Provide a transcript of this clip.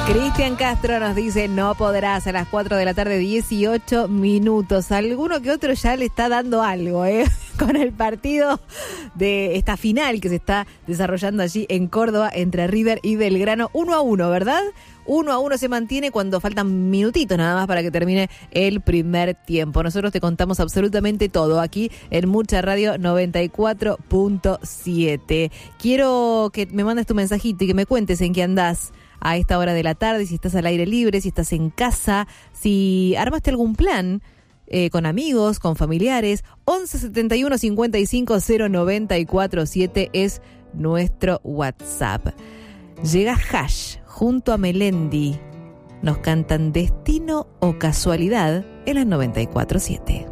Cristian Castro nos dice, no podrás, a las 4 de la tarde, 18 minutos. Alguno que otro ya le está dando algo, con el partido de esta final que se está desarrollando allí en Córdoba entre River y Belgrano. 1-1, ¿verdad? 1-1 se mantiene cuando faltan minutitos nada más para que termine el primer tiempo. Nosotros te contamos absolutamente todo aquí en Mucha Radio 94.7. Quiero que me mandes tu mensajito y que me cuentes en qué andás a esta hora de la tarde, si estás al aire libre, si estás en casa, si armaste algún plan con amigos, con familiares. 11 71 55 094 7 es nuestro WhatsApp. Llega Hash junto a Melendi. Nos cantan Destino o Casualidad en las 94.7.